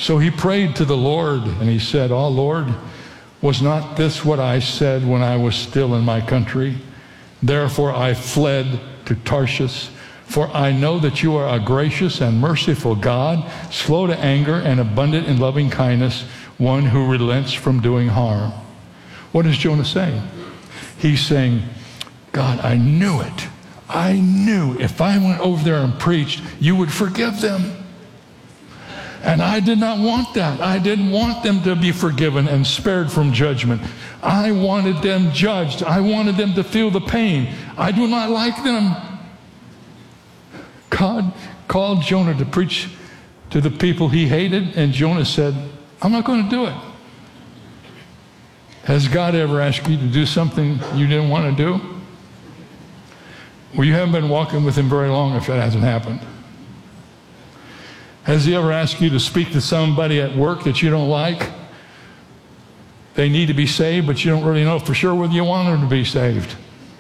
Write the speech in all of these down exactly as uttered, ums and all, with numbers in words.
So he prayed to the Lord, and he said, "Oh, Lord, was not this what I said when I was still in my country? Therefore I fled to Tarshish, for I know that you are a gracious and merciful God, slow to anger and abundant in loving kindness, one who relents from doing harm." What is Jonah saying? He's saying, God, I knew it. I knew if I went over there and preached, you would forgive them. And I did not want that. I didn't want them to be forgiven and spared from judgment. I wanted them judged. I wanted them to feel the pain. I do not like them. God called Jonah to preach to the people he hated, and Jonah said, I'm not going to do it. Has God ever asked you to do something you didn't want to do? Well, you haven't been walking with him very long if that hasn't happened. Has he ever asked you to speak to somebody at work that you don't like? They need to be saved, but you don't really know for sure whether you want them to be saved.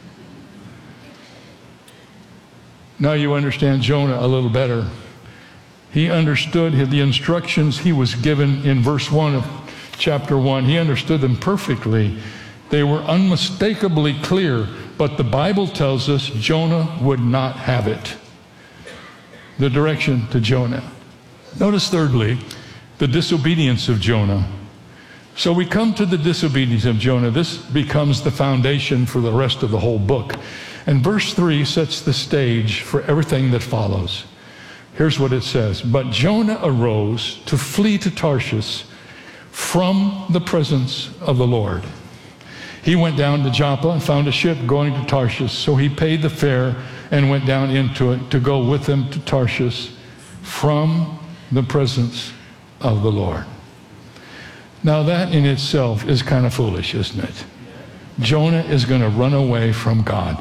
Now you understand Jonah a little better. He understood the instructions he was given in verse one of chapter one. He understood them perfectly. They were unmistakably clear, but the Bible tells us Jonah would not have it. The direction to Jonah. Notice thirdly, the disobedience of Jonah. So we come to the disobedience of Jonah. This becomes the foundation for the rest of the whole book. And verse three sets the stage for everything that follows. Here's what it says. But Jonah arose to flee to Tarshish from the presence of the Lord. He went down to Joppa and found a ship going to Tarshish. So he paid the fare and went down into it to go with them to Tarshish from the presence of the Lord. Now that in itself is kind of foolish, isn't it? Jonah is going to run away from God.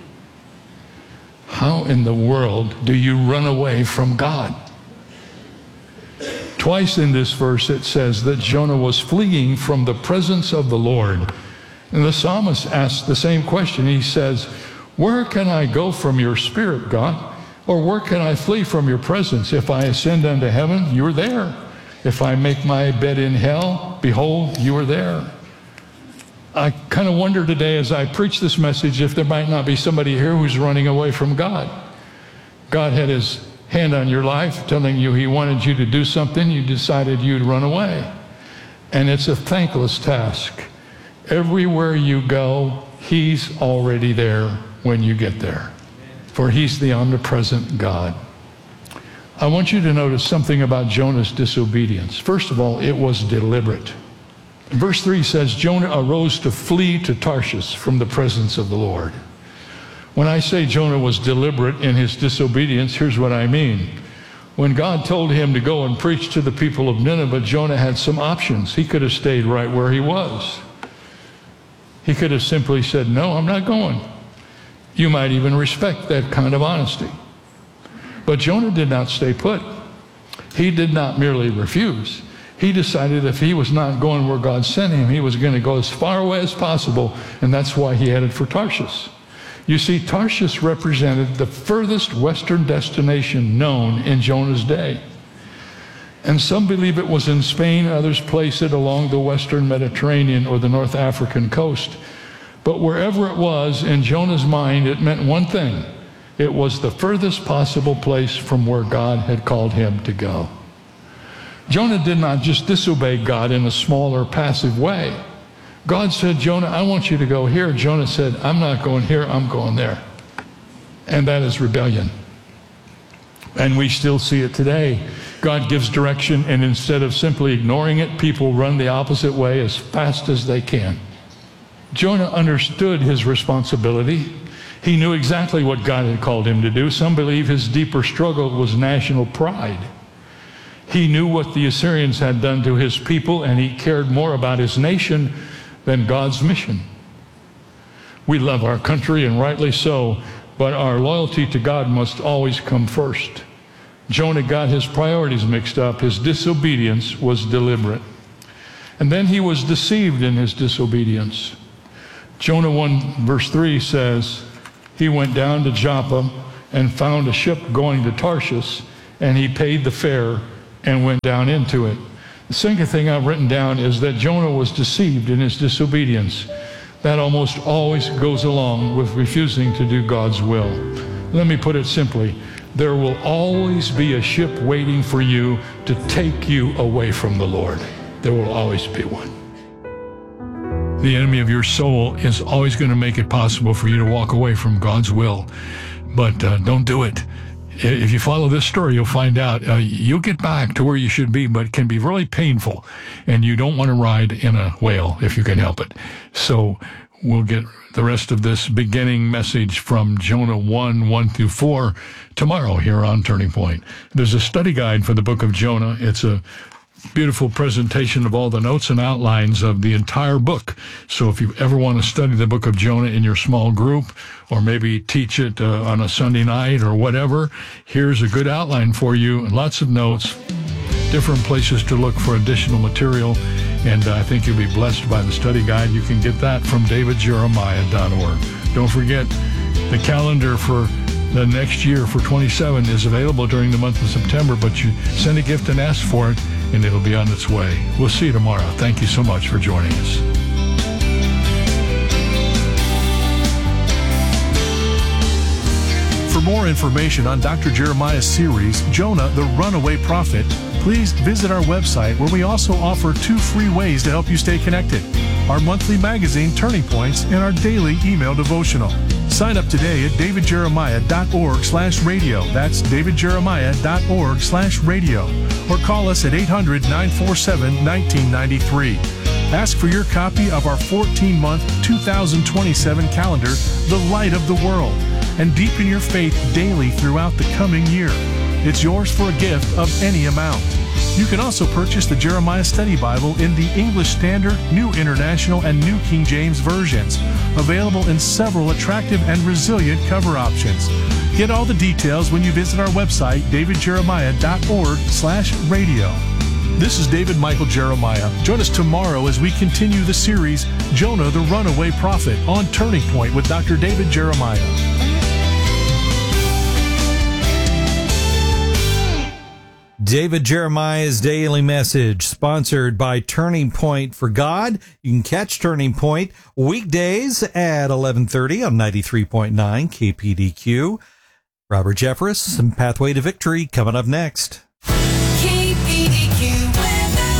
How in the world do you run away from God? Twice in this verse it says that Jonah was fleeing from the presence of the Lord. And the psalmist asks the same question. He says, where can I go from your spirit, God? Or where can I flee from your presence? If I ascend unto heaven, you're there. If I make my bed in hell, behold, you are there. I kind of wonder today as I preach this message if there might not be somebody here who's running away from God. God had his hand on your life, telling you he wanted you to do something. You decided you'd run away. And it's a thankless task. Everywhere you go, he's already there when you get there. For he's the omnipresent God. I want you to notice something about Jonah's disobedience. First of all, it was deliberate. Verse three says, Jonah arose to flee to Tarshish from the presence of the Lord. When I say Jonah was deliberate in his disobedience, here's what I mean. When God told him to go and preach to the people of Nineveh, Jonah had some options. He could have stayed right where he was. He could have simply said, no, I'm not going. You might even respect that kind of honesty. But Jonah did not stay put. He did not merely refuse. He decided if he was not going where God sent him, he was going to go as far away as possible, and that's why he headed for Tarshish. You see, Tarshish represented the furthest western destination known in Jonah's day. And some believe it was in Spain, others place it along the western Mediterranean or the North African coast. But wherever it was, in Jonah's mind, it meant one thing. It was the furthest possible place from where God had called him to go. Jonah did not just disobey God in a small or passive way. God said, Jonah, I want you to go here. Jonah said, I'm not going here, I'm going there. And that is rebellion. And we still see it today. God gives direction, and instead of simply ignoring it, people run the opposite way as fast as they can. Jonah understood his responsibility. He knew exactly what God had called him to do. Some believe his deeper struggle was national pride. He knew what the Assyrians had done to his people, and he cared more about his nation than God's mission. We love our country, and rightly so, but our loyalty to God must always come first. Jonah got his priorities mixed up. His disobedience was deliberate. And then he was deceived in his disobedience. Jonah one verse three says, he went down to Joppa and found a ship going to Tarshish, and he paid the fare and went down into it. The second thing I've written down is that Jonah was deceived in his disobedience. That almost always goes along with refusing to do God's will. Let me put it simply. There will always be a ship waiting for you to take you away from the Lord. There will always be one. The enemy of your soul is always going to make it possible for you to walk away from God's will. But uh, don't do it. If you follow this story, you'll find out uh, you'll get back to where you should be, but it can be really painful, and you don't want to ride in a whale if you can help it. So we'll get the rest of this beginning message from Jonah one, one through four tomorrow here on Turning Point. There's a study guide for the book of Jonah. It's a beautiful presentation of all the notes and outlines of the entire book. So if you ever want to study the book of Jonah in your small group, or maybe teach it uh, on a Sunday night or whatever, here's a good outline for you, and lots of notes, different places to look for additional material, and I think you'll be blessed by the study guide. You can get that from david jeremiah dot org. Don't forget, the calendar for the next year for twenty-seven is available during the month of September, but you send a gift and ask for it, and it'll be on its way. We'll see you tomorrow. Thank you so much for joining us. For more information on Doctor Jeremiah's series, Jonah, the Runaway Prophet, please visit our website, where we also offer two free ways to help you stay connected: our monthly magazine, Turning Points, and our daily email devotional. Sign up today at david jeremiah dot org slash radio. That's david jeremiah dot org slash radio. Or call us at eight hundred, nine four seven, one nine nine three. Ask for your copy of our fourteen-month two thousand twenty-seven calendar, The Light of the World, and deepen your faith daily throughout the coming year. It's yours for a gift of any amount. You can also purchase the Jeremiah Study Bible in the English Standard, New International, and New King James versions, available in several attractive and resilient cover options. Get all the details when you visit our website, david jeremiah dot org slash radio. This is David Michael Jeremiah. Join us tomorrow as we continue the series, Jonah, the Runaway Prophet, on Turning Point with Doctor David Jeremiah. David Jeremiah's Daily Message, sponsored by Turning Point for God. You can catch Turning Point weekdays at eleven thirty on ninety-three point nine K P D Q. Robert Jeffress and Pathway to Victory coming up next. K P D Q weather.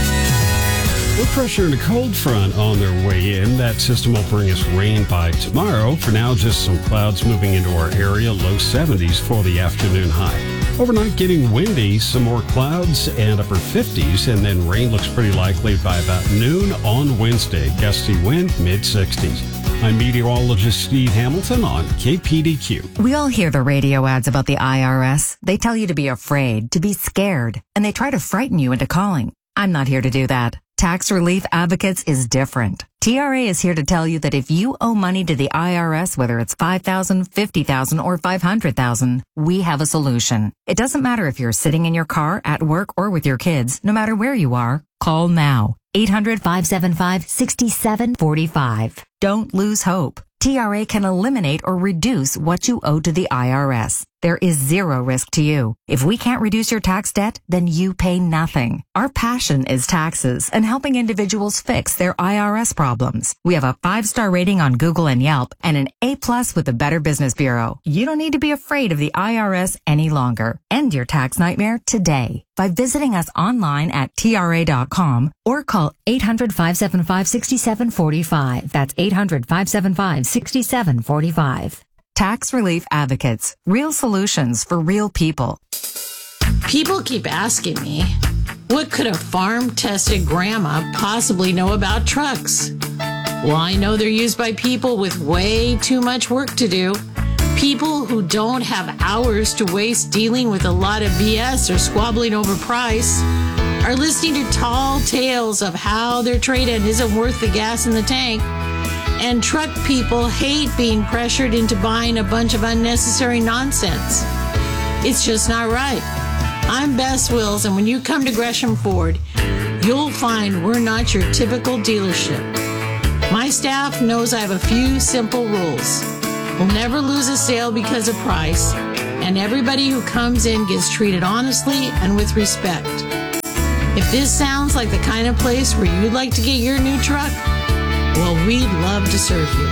Low pressure and a cold front on their way in. That system will bring us rain by tomorrow. For now, just some clouds moving into our area. Low seventies for the afternoon high. Overnight getting windy, some more clouds and upper fifties, and then rain looks pretty likely by about noon on Wednesday. Gusty wind, mid sixties. I'm meteorologist Steve Hamilton on K P D Q. We all hear the radio ads about the I R S. They tell you to be afraid, to be scared, and they try to frighten you into calling. I'm not here to do that. Tax Relief Advocates is different. T R A is here to tell you that if you owe money to the I R S, whether it's five thousand dollars, fifty thousand dollars, or five hundred thousand dollars, we have a solution. It doesn't matter if you're sitting in your car, at work, or with your kids. No matter where you are, call now. eight hundred, five seven five, six seven four five. Don't lose hope. T R A can eliminate or reduce what you owe to the I R S. There is zero risk to you. If we can't reduce your tax debt, then you pay nothing. Our passion is taxes and helping individuals fix their I R S problems. We have a five-star rating on Google and Yelp and an A plus with the Better Business Bureau. You don't need to be afraid of the I R S any longer. End your tax nightmare today by visiting us online at T R A dot com or call eight hundred, five seven five, six seven four five. That's eight hundred, five seven five, six seven four five. Tax Relief Advocates. Real solutions for real people. People keep asking me, what could a farm-tested grandma possibly know about trucks? Well, I know they're used by people with way too much work to do. People who don't have hours to waste dealing with a lot of B S or squabbling over price are listening to tall tales of how their trade-in isn't worth the gas in the tank. And truck people hate being pressured into buying a bunch of unnecessary nonsense. It's just not right. I'm Bess Wills, and when you come to Gresham Ford, you'll find we're not your typical dealership. My staff knows I have a few simple rules. We'll never lose a sale because of price. and everybody who comes in gets treated honestly and with respect. If this sounds like the kind of place where you'd like to get your new truck, well, we'd love to serve you.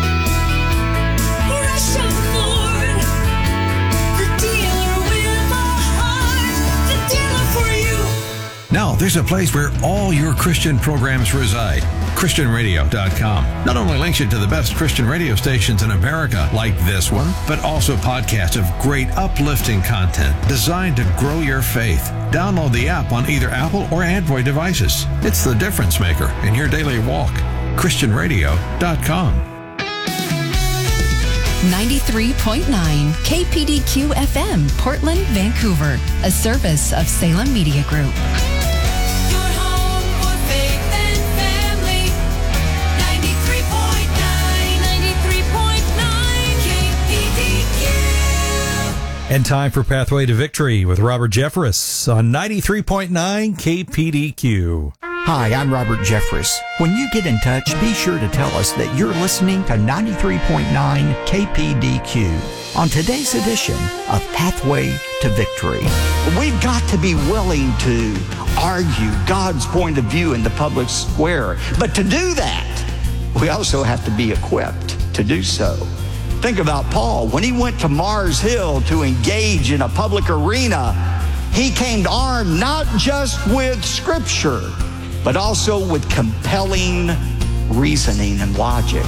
Rush Ford, the dealer with a heart, the dealer for you. Now, there's a place where all your Christian programs reside. Christian Radio dot com not only links you to the best Christian radio stations in America like this one, but also podcasts of great uplifting content designed to grow your faith. Download the app on either Apple or Android devices. It's the difference maker in your daily walk. Christian Radio dot com. ninety-three point nine K P D Q F M, Portland, Vancouver, a service of Salem Media Group. Your home for faith and family. ninety-three point nine, ninety-three point nine K P D Q. And time for Pathway to Victory with Robert Jeffress on ninety-three point nine K P D Q. Hi, I'm Robert Jeffress. When you get in touch, be sure to tell us that you're listening to ninety-three point nine K P D Q on today's edition of Pathway to Victory. We've got to be willing to argue God's point of view in the public square. But to do that, we also have to be equipped to do so. Think about Paul. When he went to Mars Hill to engage in a public arena, he came armed not just with Scripture, but also with compelling reasoning and logic.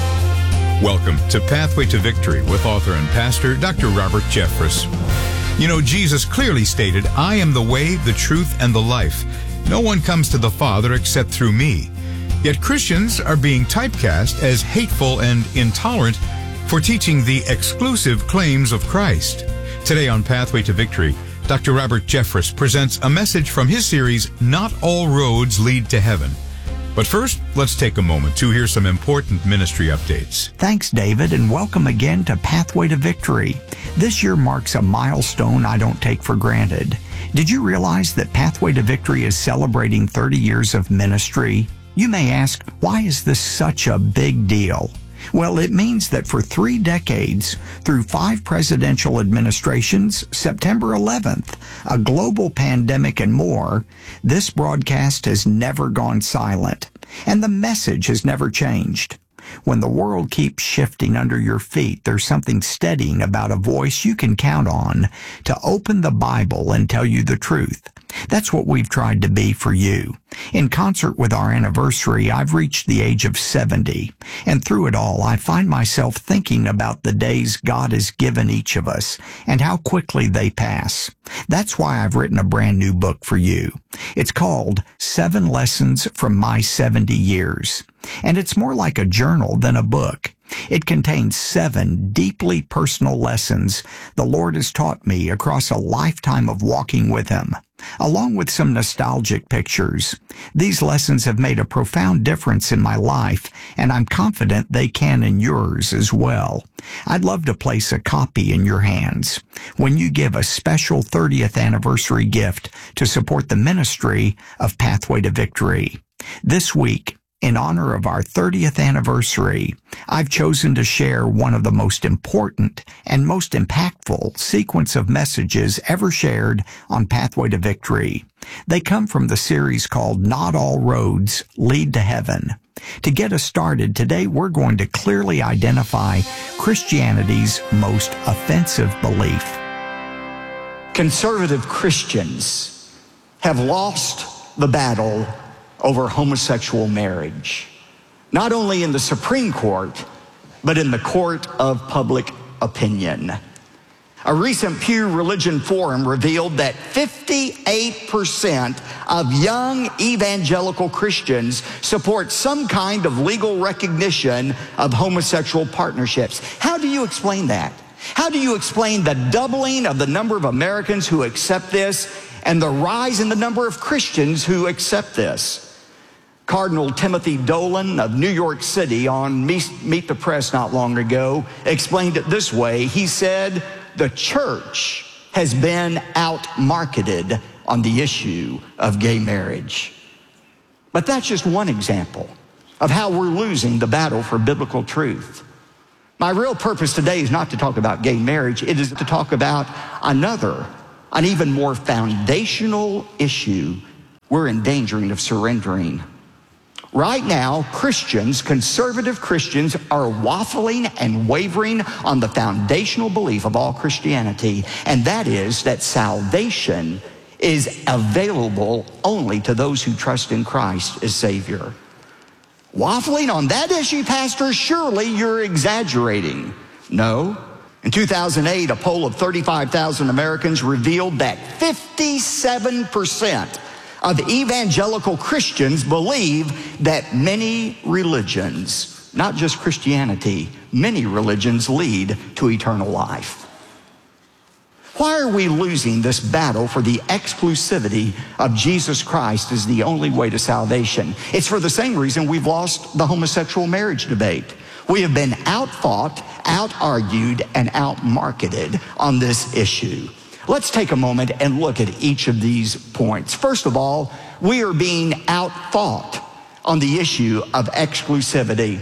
Welcome to Pathway to Victory with author and pastor Doctor Robert Jeffress. You know, Jesus clearly stated, "I am the way, the truth, and the life. No one comes to the Father except through me." Yet Christians are being typecast as hateful and intolerant for teaching the exclusive claims of Christ. Today on Pathway to Victory, Doctor Robert Jeffress presents a message from his series, Not All Roads Lead to Heaven. But first, let's take a moment to hear some important ministry updates. Thanks, David, and welcome again to Pathway to Victory. This year marks a milestone I don't take for granted. Did you realize that Pathway to Victory is celebrating thirty years of ministry? You may ask, why is this such a big deal? Well, it means that for three decades, through five presidential administrations, September eleventh, a global pandemic, and more, this broadcast has never gone silent, and the message has never changed. When the world keeps shifting under your feet, there's something steadying about a voice you can count on to open the Bible and tell you the truth. That's what we've tried to be for you. In concert with our anniversary, I've reached the age of seventy, and through it all, I find myself thinking about the days God has given each of us and how quickly they pass. That's why I've written a brand new book for you. It's called Seven Lessons from My seventy Years, and it's more like a journal than a book. It contains seven deeply personal lessons the Lord has taught me across a lifetime of walking with Him, along with some nostalgic pictures. These lessons have made a profound difference in my life, and I'm confident they can in yours as well. I'd love to place a copy in your hands when you give a special thirtieth anniversary gift to support the ministry of Pathway to Victory. This week, in honor of our thirtieth anniversary, I've chosen to share one of the most important and most impactful sequence of messages ever shared on Pathway to Victory. They come from the series called Not All Roads Lead to Heaven. To get us started, today we're going to clearly identify Christianity's most offensive belief. Conservative Christians have lost the battle over homosexual marriage, not only in the Supreme Court, but in the court of public opinion. A recent Pew Religion Forum revealed that fifty-eight percent of young evangelical Christians support some kind of legal recognition of homosexual partnerships. How do you explain that? How do you explain the doubling of the number of Americans who accept this and the rise in the number of Christians who accept this? Cardinal Timothy Dolan of New York City on Meet the Press not long ago explained it this way. He said, the church has been out-marketed on the issue of gay marriage. But that's just one example of how we're losing the battle for biblical truth. My real purpose today is not to talk about gay marriage. It is to talk about another, an even more foundational issue we're in danger of surrendering. Right now, Christians, conservative Christians, are waffling and wavering on the foundational belief of all Christianity, and that is that salvation is available only to those who trust in Christ as Savior. Waffling on that issue, Pastor? Surely you're exaggerating. No. In two thousand eight, a poll of thirty-five thousand Americans revealed that fifty-seven percent of evangelical Christians believe that many religions, not just Christianity, many religions lead to eternal life. Why are we losing this battle for the exclusivity of Jesus Christ as the only way to salvation? It's for the same reason we've lost the homosexual marriage debate. We have been outfought, out-argued, and out-marketed on this issue. Let's take a moment and look at each of these points. First of all, we are being outfought on the issue of exclusivity.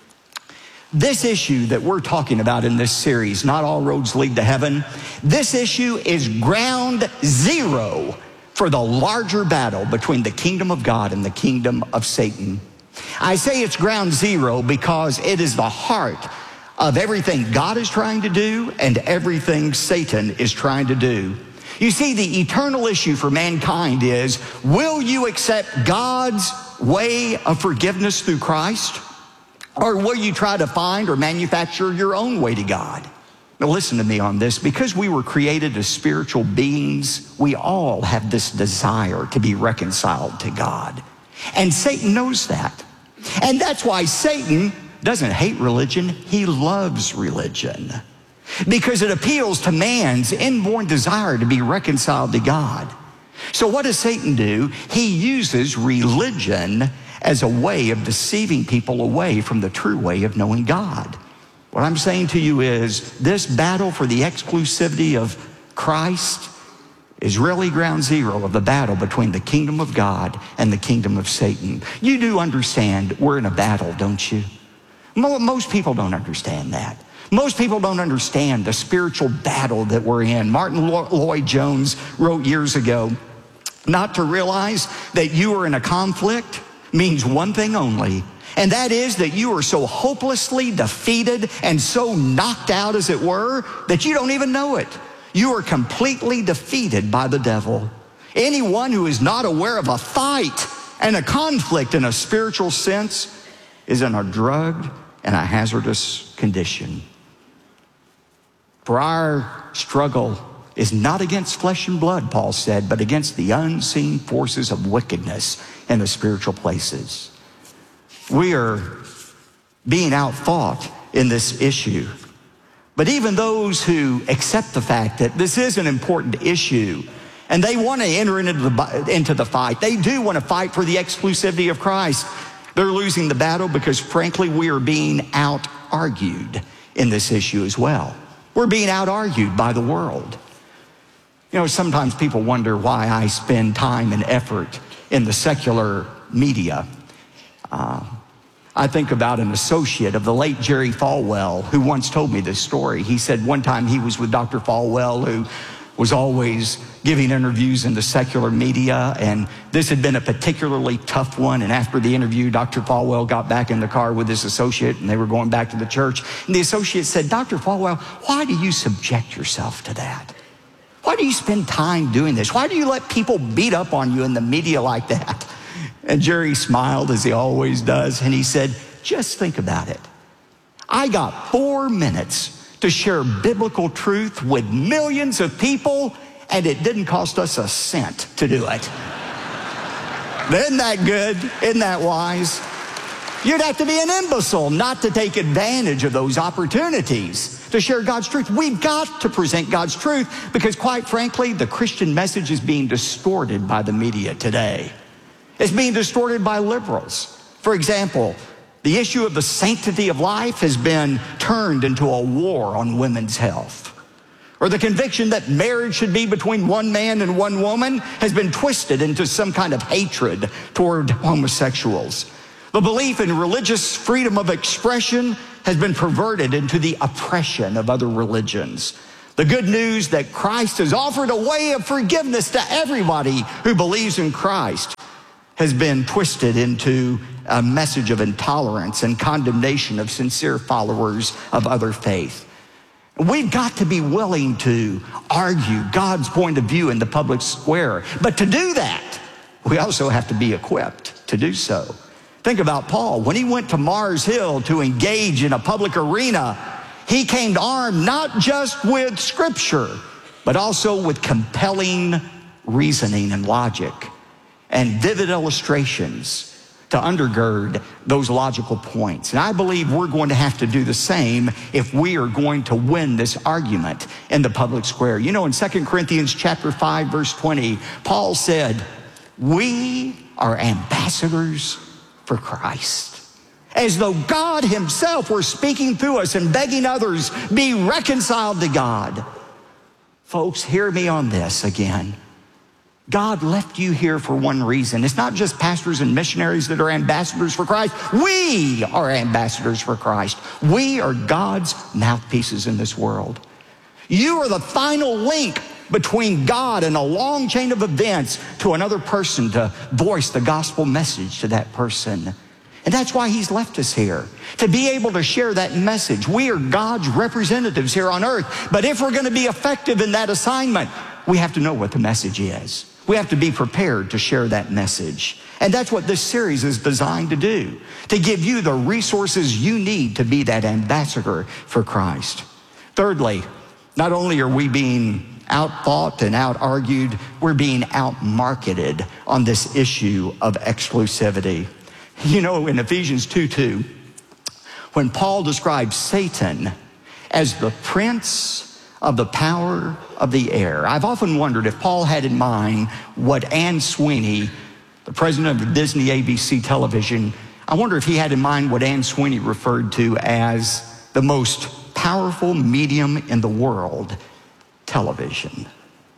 This issue that we're talking about in this series, Not All Roads Lead to Heaven, this issue is ground zero for the larger battle between the kingdom of God and the kingdom of Satan. I say it's ground zero because it is the heart of everything God is trying to do and everything Satan is trying to do. You see, the eternal issue for mankind is, will you accept God's way of forgiveness through Christ? Or will you try to find or manufacture your own way to God? Now listen to me on this. Because we were created as spiritual beings, we all have this desire to be reconciled to God. And Satan knows that. And that's why Satan doesn't hate religion, he loves religion. Because it appeals to man's inborn desire to be reconciled to God. So what does Satan do? He uses religion as a way of deceiving people away from the true way of knowing God. What I'm saying to you is, this battle for the exclusivity of Christ is really ground zero of the battle between the kingdom of God and the kingdom of Satan. You do understand we're in a battle, don't you? Most people don't understand that. Most people don't understand the spiritual battle that we're in. Martin Lloyd-Jones wrote years ago, not to realize that you are in a conflict means one thing only, and that is that you are so hopelessly defeated and so knocked out, as it were, that you don't even know it. You are completely defeated by the devil. Anyone who is not aware of a fight and a conflict in a spiritual sense is in a drugged and a hazardous condition. For our struggle is not against flesh and blood, Paul said, but against the unseen forces of wickedness in the spiritual places. We are being outfought in this issue. But even those who accept the fact that this is an important issue and they want to enter into the, into the fight, they do want to fight for the exclusivity of Christ, they're losing the battle because, frankly, we are being out-argued in this issue as well. We're being out-argued by the world. You know, sometimes people wonder why I spend time and effort in the secular media. Uh, I think about an associate of the late Jerry Falwell who once told me this story. He said one time he was with Doctor Falwell, who was always giving interviews in the secular media, and this had been a particularly tough one. And after the interview, Doctor Falwell got back in the car with his associate, and they were going back to the church. And the associate said, Doctor Falwell, why do you subject yourself to that? Why do you spend time doing this? Why do you let people beat up on you in the media like that? And Jerry smiled, as he always does, and he said, just think about it. I got four minutes to share biblical truth with millions of people, and it didn't cost us a cent to do it. Isn't that good? Isn't that wise? You'd have to be an imbecile not to take advantage of those opportunities to share God's truth. We've got to present God's truth because, quite frankly, the Christian message is being distorted by the media today. It's being distorted by liberals. For example, the issue of the sanctity of life has been turned into a war on women's health. Or the conviction that marriage should be between one man and one woman has been twisted into some kind of hatred toward homosexuals. The belief in religious freedom of expression has been perverted into the oppression of other religions. The good news that Christ has offered a way of forgiveness to everybody who believes in Christ has been twisted into a message of intolerance and condemnation of sincere followers of other faith. We've got to be willing to argue God's point of view in the public square. But to do that, we also have to be equipped to do so. Think about Paul. When he went to Mars Hill to engage in a public arena, he came armed not just with scripture, but also with compelling reasoning and logic and vivid illustrations to undergird those logical points. And I believe we're going to have to do the same if we are going to win this argument in the public square. You know, in Second Corinthians chapter five, verse twenty, Paul said, we are ambassadors for Christ. As though God himself were speaking through us and begging others be reconciled to God. Folks, hear me on this again. God left you here for one reason. It's not just pastors and missionaries that are ambassadors for Christ. We are ambassadors for Christ. We are God's mouthpieces in this world. You are the final link between God and a long chain of events to another person to voice the gospel message to that person. And that's why he's left us here, to be able to share that message. We are God's representatives here on earth. But if we're going to be effective in that assignment, we have to know what the message is. We have to be prepared to share that message. And that's what this series is designed to do, to give you the resources you need to be that ambassador for Christ. Thirdly, not only are we being out-thought and out-argued, we're being out-marketed on this issue of exclusivity. You know, in Ephesians two two, when Paul describes Satan as the prince of the power of the air, I've often wondered if Paul had in mind what Ann Sweeney, the president of Disney A B C television, I wonder if he had in mind what Ann Sweeney referred to as the most powerful medium in the world, television.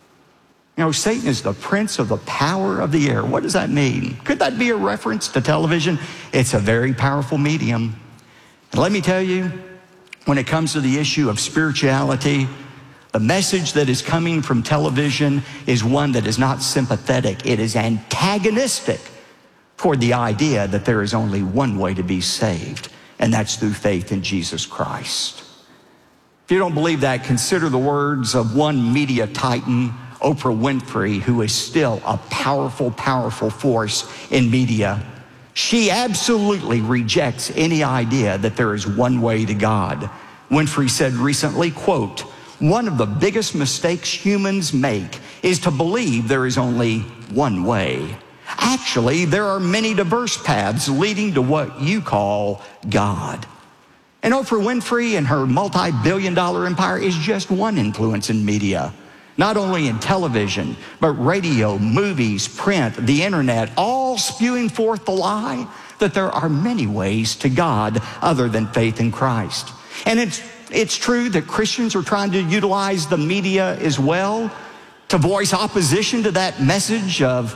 You know, Satan is the prince of the power of the air. What does that mean? Could that be a reference to television? It's a very powerful medium. And let me tell you, when it comes to the issue of spirituality, the message that is coming from television is one that is not sympathetic. It is antagonistic toward the idea that there is only one way to be saved, and that's through faith in Jesus Christ. If you don't believe that, consider the words of one media titan, Oprah Winfrey, who is still a powerful, powerful force in media. She absolutely rejects any idea that there is one way to God. Winfrey said recently, quote, one of the biggest mistakes humans make is to believe there is only one way. Actually, there are many diverse paths leading to what you call God. And Oprah Winfrey and her multi-billion dollar empire is just one influence in media. Not only in television, but radio, movies, print, the internet, all spewing forth the lie that there are many ways to God other than faith in Christ. And it's, it's true that Christians are trying to utilize the media as well to voice opposition to that message of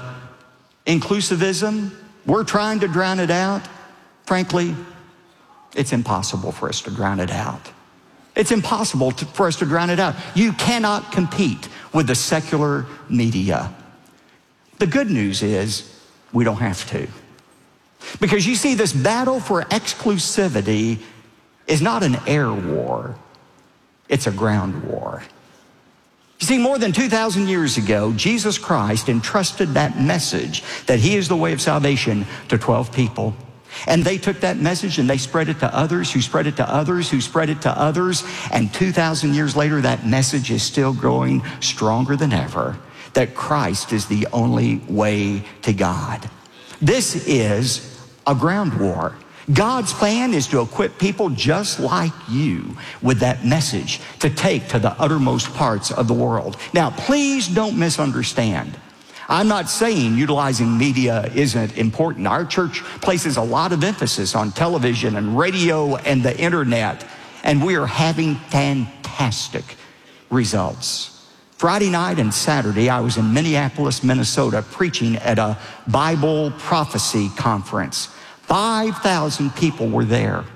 inclusivism. We're trying to drown it out. Frankly, it's impossible for us to drown it out. It's impossible to, for us to drown it out. You cannot compete with the secular media. The good news is we don't have to. Because you see, this battle for exclusivity is not an air war. It's a ground war. You see, more than two thousand years ago, Jesus Christ entrusted that message that he is the way of salvation to twelve people. And they took that message and they spread it to others, who spread it to others, who spread it to others. And two thousand years later, that message is still growing stronger than ever, that Christ is the only way to God. This is a ground war. God's plan is to equip people just like you with that message to take to the uttermost parts of the world. Now, please don't misunderstand. I'm not saying utilizing media isn't important. Our church places a lot of emphasis on television and radio and the internet, and we are having fantastic results. Friday night and Saturday, I was in Minneapolis, Minnesota, preaching at a Bible prophecy conference. five thousand people were there.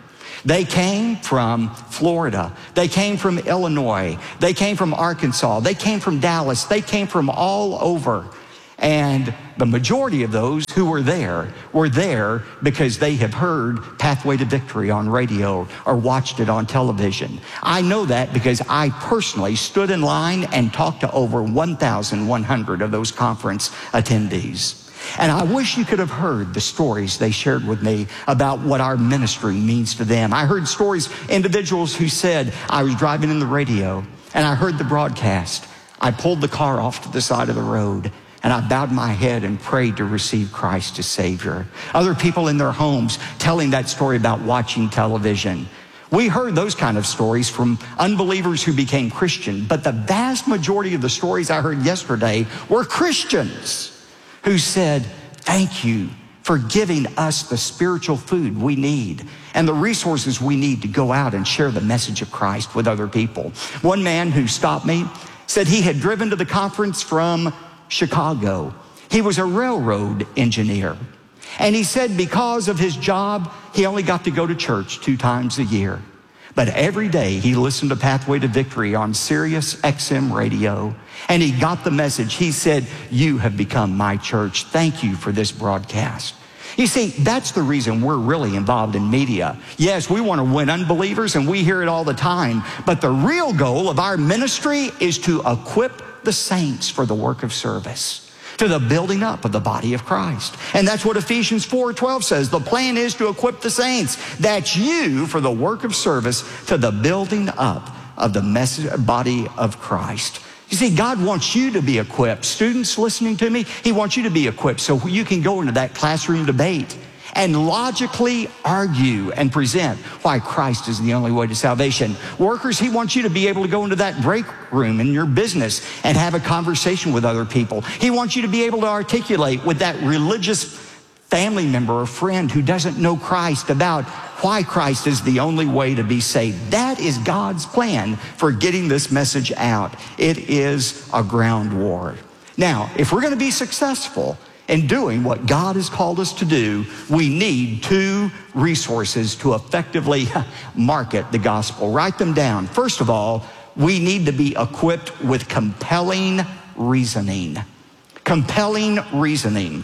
They came from Florida. They came from Illinois. They came from Arkansas. They came from Dallas. They came from all over. And the majority of those who were there were there because they have heard Pathway to Victory on radio or watched it on television. I know that because I personally stood in line and talked to over one thousand one hundred of those conference attendees. And I wish you could have heard the stories they shared with me about what our ministry means to them. I heard stories, individuals who said, I was driving in the radio and I heard the broadcast. I pulled the car off to the side of the road and I bowed my head and prayed to receive Christ as Savior. Other people in their homes telling that story about watching television. We heard those kind of stories from unbelievers who became Christian, but the vast majority of the stories I heard yesterday were Christians who said, thank you for giving us the spiritual food we need and the resources we need to go out and share the message of Christ with other people. One man who stopped me said he had driven to the conference from Chicago. He was a railroad engineer. And he said because of his job, he only got to go to church two times a year. But every day he listened to Pathway to Victory on Sirius X M radio, and he got the message. He said, you have become my church. Thank you for this broadcast. You see, that's the reason we're really involved in media. Yes, we want to win unbelievers, and we hear it all the time. But the real goal of our ministry is to equip the saints for the work of service, to the building up of the body of Christ. And that's what Ephesians four twelve says. The plan is to equip the saints. That's you for the work of service to the building up of the message, body of Christ. You see, God wants you to be equipped. Students listening to me, He wants you to be equipped so you can go into that classroom debate and logically argue and present why Christ is the only way to salvation. Workers, He wants you to be able to go into that break room in your business and have a conversation with other people. He wants you to be able to articulate with that religious family member or friend who doesn't know Christ about why Christ is the only way to be saved. That is God's plan for getting this message out. It is a ground war. Now, if we're going to be successful in doing what God has called us to do, we need two resources to effectively market the gospel. Write them down. First of all, we need to be equipped with compelling reasoning. Compelling reasoning.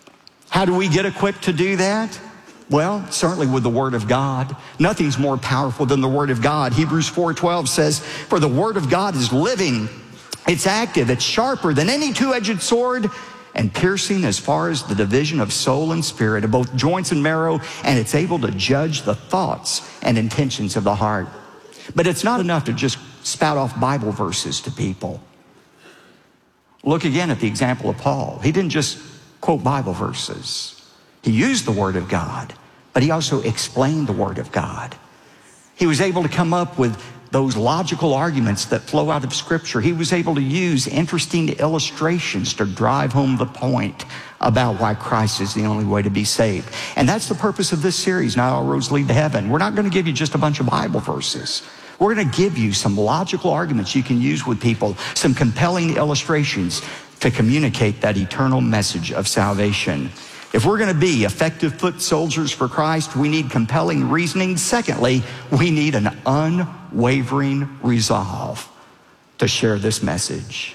How do we get equipped to do that? Well, certainly with the Word of God. Nothing's more powerful than the Word of God. Hebrews four twelve says, for the Word of God is living, it's active, it's sharper than any two-edged sword, and piercing as far as the division of soul and spirit, of both joints and marrow, and it's able to judge the thoughts and intentions of the heart. But it's not enough to just spout off Bible verses to people. Look again at the example of Paul. He didn't just quote Bible verses. He used the Word of God, but he also explained the Word of God. He was able to come up with those logical arguments that flow out of Scripture. He was able to use interesting illustrations to drive home the point about why Christ is the only way to be saved. And that's the purpose of this series, Not All Roads Lead to Heaven. We're not going to give you just a bunch of Bible verses. We're going to give you some logical arguments you can use with people, some compelling illustrations to communicate that eternal message of salvation. If we're going to be effective foot soldiers for Christ, we need compelling reasoning. Secondly, we need an unwavering resolve to share this message.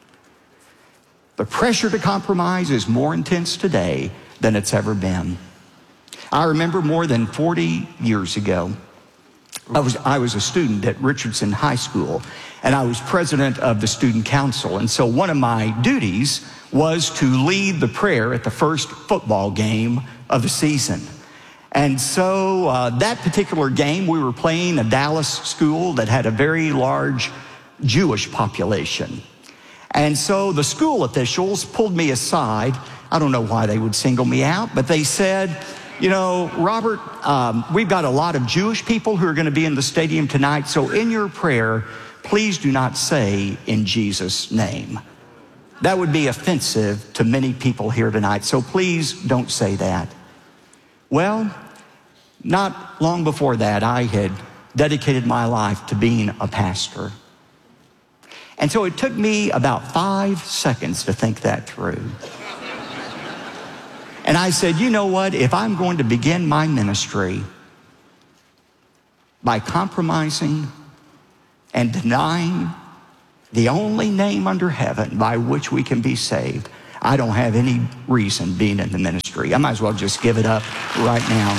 The pressure to compromise is more intense today than it's ever been. I remember more than forty years ago, I was, I was a student at Richardson High School, and I was president of the student council. And so one of my duties was to lead the prayer at the first football game of the season. And so uh, that particular game, we were playing a Dallas school that had a very large Jewish population. And so the school officials pulled me aside. I don't know why they would single me out, but they said, you know, Robert, um, we've got a lot of Jewish people who are going to be in the stadium tonight, so in your prayer, please do not say in Jesus' name. That would be offensive to many people here tonight, so please don't say that. Well, not long before that, I had dedicated my life to being a pastor. And so it took me about five seconds to think that through. And I said, you know what? If I'm going to begin my ministry, by compromising and denying the only name under heaven by which we can be saved, I don't have any reason being in the ministry. I might as well just give it up right now.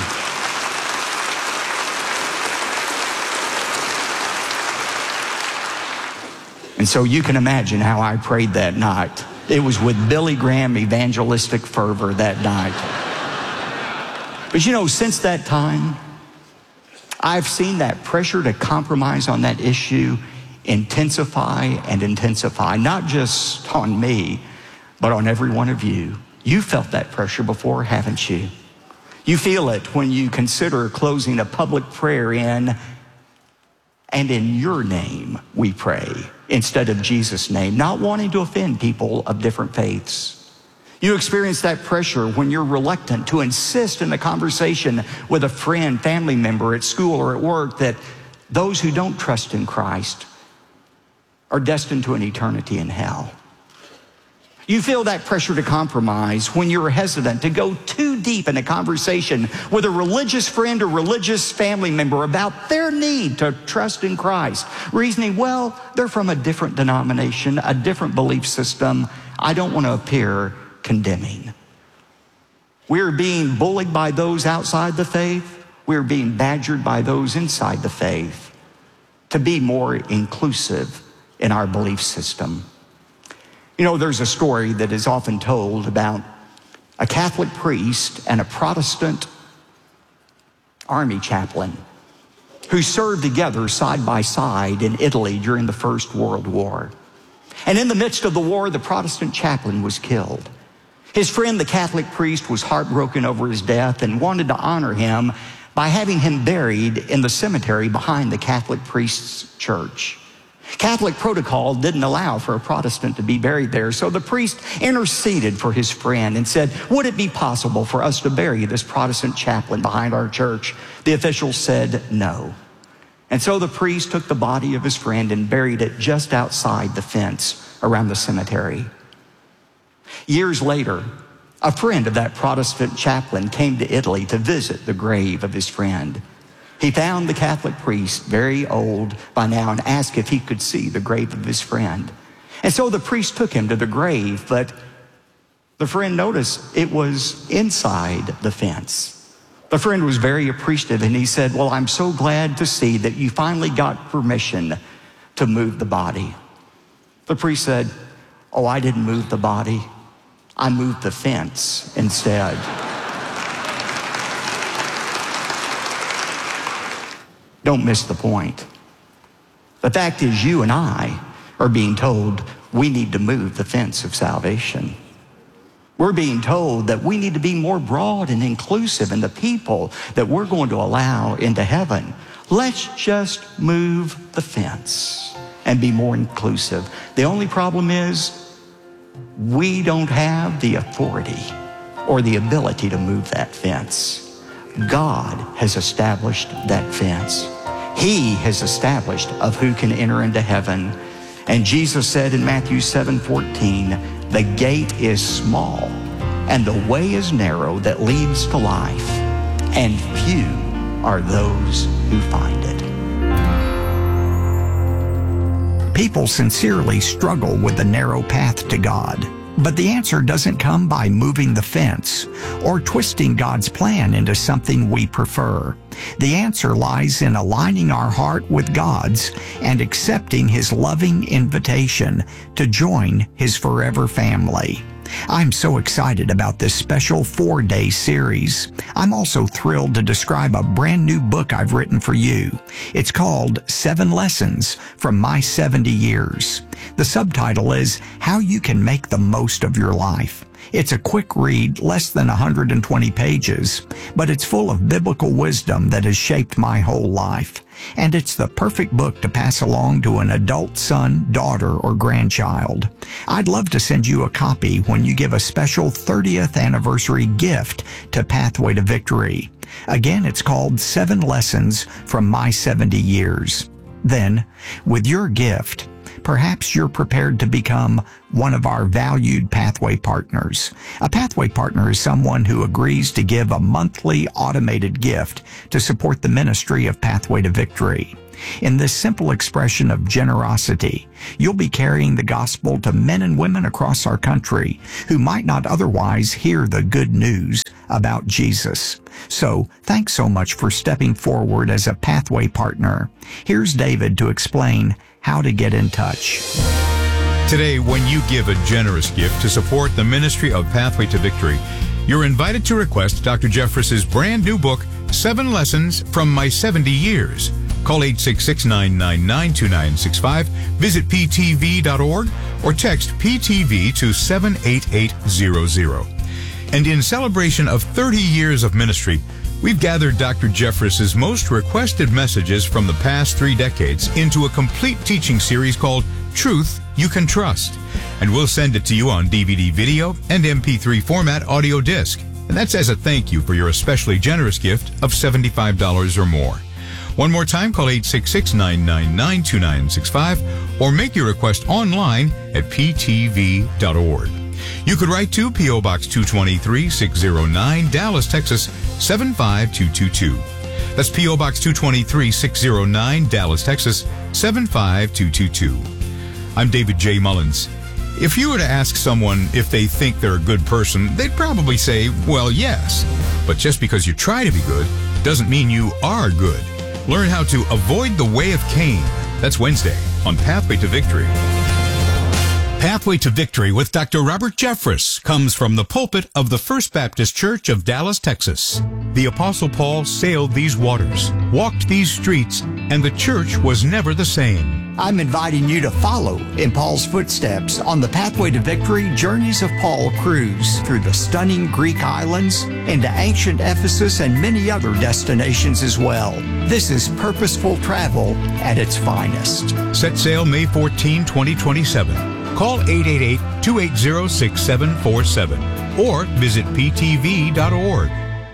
And so you can imagine how I prayed that night. It was with Billy Graham evangelistic fervor that night. But you know, since that time, I've seen that pressure to compromise on that issue intensify and intensify, not just on me, but on every one of you. You felt that pressure before, haven't you? You feel it when you consider closing a public prayer in, and in your name we pray, instead of Jesus' name, not wanting to offend people of different faiths. You experience that pressure when you're reluctant to insist in a conversation with a friend, family member at school or at work that those who don't trust in Christ are destined to an eternity in hell. You feel that pressure to compromise when you're hesitant to go too deep in a conversation with a religious friend or religious family member about their need to trust in Christ, reasoning, well, they're from a different denomination, a different belief system. I don't want to appear condemning. We're being bullied by those outside the faith. We're being badgered by those inside the faith to be more inclusive in our belief system. You know, there's a story that is often told about a Catholic priest and a Protestant army chaplain who served together side by side in Italy during the First World War. And in the midst of the war, the Protestant chaplain was killed. His friend, the Catholic priest, was heartbroken over his death and wanted to honor him by having him buried in the cemetery behind the Catholic priest's church. Catholic protocol didn't allow for a Protestant to be buried there, so the priest interceded for his friend and said, would it be possible for us to bury this Protestant chaplain behind our church? The officials said no. And so the priest took the body of his friend and buried it just outside the fence around the cemetery. Years later, a friend of that Protestant chaplain came to Italy to visit the grave of his friend. He found the Catholic priest very old by now and asked if he could see the grave of his friend. And so the priest took him to the grave, but the friend noticed it was inside the fence. The friend was very appreciative, and he said, well, I'm so glad to see that you finally got permission to move the body. The priest said, oh, I didn't move the body. I moved the fence instead. Don't miss the point. The fact is, you and I are being told we need to move the fence of salvation. We're being told that we need to be more broad and inclusive in the people that we're going to allow into heaven. Let's just move the fence and be more inclusive. The only problem is we don't have the authority or the ability to move that fence. God has established that fence. He has established of who can enter into heaven. And Jesus said in Matthew seven fourteen, the gate is small and the way is narrow that leads to life, and few are those who find it. People sincerely struggle with the narrow path to God. But the answer doesn't come by moving the fence or twisting God's plan into something we prefer. The answer lies in aligning our heart with God's and accepting His loving invitation to join His forever family. I'm so excited about this special four-day series. I'm also thrilled to describe a brand new book I've written for you. It's called Seven Lessons from My seventy years. The subtitle is How You Can Make the Most of Your Life. It's a quick read, less than one hundred twenty pages, but it's full of biblical wisdom that has shaped my whole life. And it's the perfect book to pass along to an adult son, daughter, or grandchild. I'd love to send you a copy when you give a special thirtieth anniversary gift to Pathway to Victory. Again, it's called Seven Lessons from My seventy years. Then, with your gift, Perhaps you're prepared to become one of our valued Pathway partners. A Pathway partner is someone who agrees to give a monthly automated gift to support the ministry of Pathway to Victory. In this simple expression of generosity, you'll be carrying the gospel to men and women across our country who might not otherwise hear the good news about Jesus. So, thanks so much for stepping forward as a Pathway partner. Here's David to explain how to get in touch. Today, when you give a generous gift to support the ministry of Pathway to Victory, you're invited to request Doctor Jeffress's brand new book, Seven Lessons from My seventy years. Call eight six six, nine nine nine, two nine six five, visit p t v dot org, or text P T V to seven eight eight zero zero. And in celebration of thirty years of ministry, we've gathered Doctor Jeffress's most requested messages from the past three decades into a complete teaching series called Truth You Can Trust. And we'll send it to you on D V D video and M P three format audio disc. And that's as a thank you for your especially generous gift of seventy-five dollars or more. One more time, call eight six six, nine nine nine, two nine six five or make your request online at p t v dot org. You could write to P O Box two twenty-three, six oh nine, Dallas, Texas, seven five two two two. That's P O Box two twenty-three, six oh nine, Dallas, Texas, seven five two two two. I'm David J. Mullins. If you were to ask someone if they think they're a good person, they'd probably say, well, yes. But just because you try to be good doesn't mean you are good. Learn how to avoid the way of Cain. That's Wednesday on Pathway to Victory. Pathway to Victory with Doctor Robert Jeffress comes from the pulpit of the First Baptist Church of Dallas, Texas. The Apostle Paul sailed these waters, walked these streets, and the church was never the same. I'm inviting you to follow in Paul's footsteps on the Pathway to Victory Journeys of Paul cruise through the stunning Greek islands, into ancient Ephesus, and many other destinations as well. This is purposeful travel at its finest. Set sail May fourteenth, twenty twenty-seven. Call eight eight eight, two eight zero, six seven four seven or visit p t v dot org.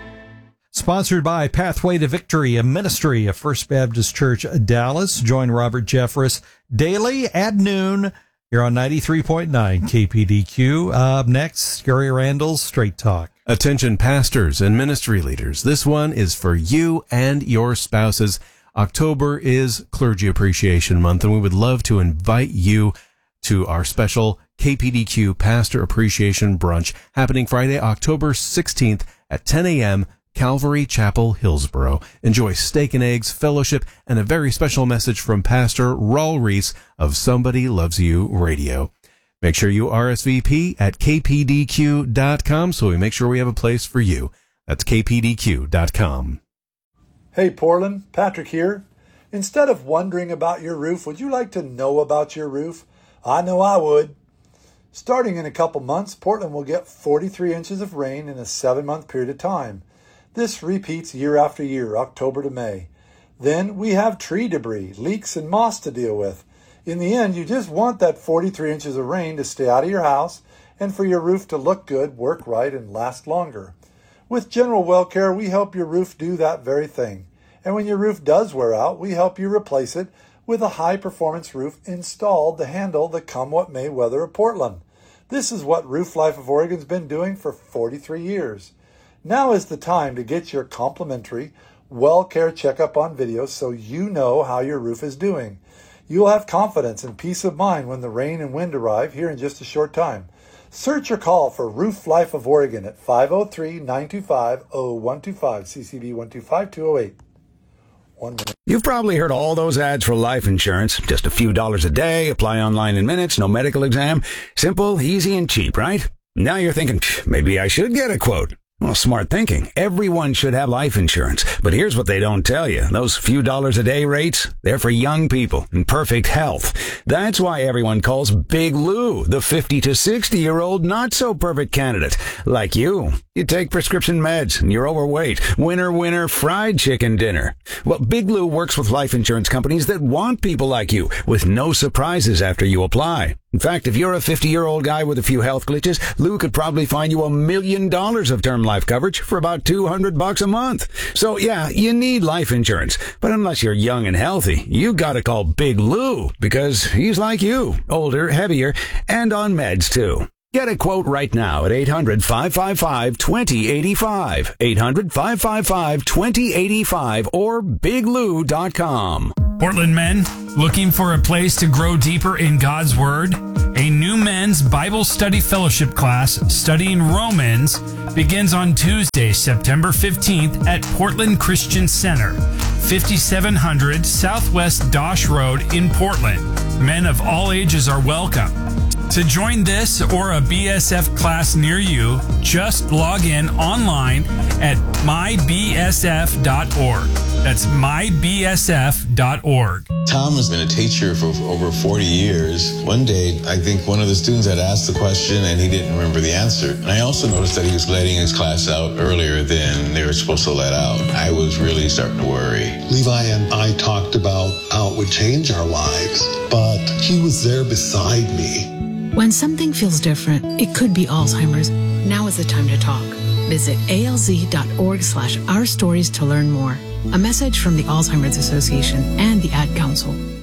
Sponsored by Pathway to Victory, a ministry of First Baptist Church, Dallas. Join Robert Jeffress daily at noon here on ninety-three point nine K P D Q. Up next, Gary Randall's Straight Talk. Attention pastors and ministry leaders. This one is for you and your spouses. October is Clergy Appreciation Month, and we would love to invite you to our special K P D Q Pastor Appreciation Brunch happening Friday, October sixteenth at ten a.m. Calvary Chapel, Hillsboro. Enjoy steak and eggs, fellowship, and a very special message from Pastor Raul Reese of Somebody Loves You Radio. Make sure you R S V P at k p d q dot com so we make sure we have a place for you. That's k p d q dot com. Hey Portland, Patrick here. Instead of wondering about your roof, would you like to know about your roof? I know I would. Starting in a couple months, Portland will get forty-three inches of rain in a seven-month period of time. This repeats year after year, October to May. Then we have tree debris, leaks, and moss to deal with. In the end, you just want that forty-three inches of rain to stay out of your house and for your roof to look good, work right, and last longer. With General Well Care, we help your roof do that very thing. And when your roof does wear out, we help you replace it with a high-performance roof installed to handle the come-what-may weather of Portland. This is what Roof Life of Oregon's been doing for forty-three years. Now is the time to get your complimentary Well Care checkup on video so you know how your roof is doing. You'll have confidence and peace of mind when the rain and wind arrive here in just a short time. Search or call for Roof Life of Oregon at five oh three, nine two five, oh one two five, C C B one two five, two oh eight. One minute. You've probably heard all those ads for life insurance. Just a few dollars a day, apply online in minutes, no medical exam. Simple, easy, and cheap, right? Now you're thinking, maybe I should get a quote. Well, smart thinking. Everyone should have life insurance. But here's what they don't tell you. Those few dollars a day rates, they're for young people in perfect health. That's why everyone calls Big Lou the fifty to sixty year old not so perfect candidate. Like you. You take prescription meds and you're overweight. Winner, winner, fried chicken dinner. Well, Big Lou works with life insurance companies that want people like you with no surprises after you apply. In fact, if you're a fifty-year-old guy with a few health glitches, Lou could probably find you a million dollars of term life coverage for about two hundred bucks a month. So yeah, you need life insurance. But unless you're young and healthy, you gotta call Big Lou, because he's like you, older, heavier, and on meds too. Get a quote right now at eight hundred, five five five, two zero eight five, eight hundred, five five five, two zero eight five, or big lou dot com. Portland men, looking for a place to grow deeper in God's Word? A new men's Bible study fellowship class studying Romans begins on Tuesday, September fifteenth at Portland Christian Center, fifty-seven hundred Southwest Dosh Road in Portland. Men of all ages are welcome. To join this or a B S F class near you, just log in online at my b s f dot org. That's my b s f dot org. Tom has been a teacher for over forty years. One day, I think one of the students had asked the question and he didn't remember the answer. And I also noticed that he was letting his class out earlier than they were supposed to let out. I was really starting to worry. Levi and I talked about how it would change our lives, but he was there beside me. When something feels different, it could be Alzheimer's. Now is the time to talk. Visit A L Z dot org slash our stories to learn more. A message from the Alzheimer's Association and the Ad Council.